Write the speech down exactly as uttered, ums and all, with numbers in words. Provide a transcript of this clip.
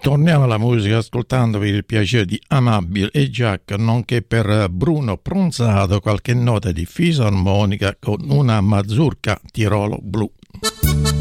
Torniamo alla musica ascoltandovi il piacere di Amabile e Giac, nonché per Bruno Pronzato qualche nota di fisarmonica con una mazurka Tirolo blu.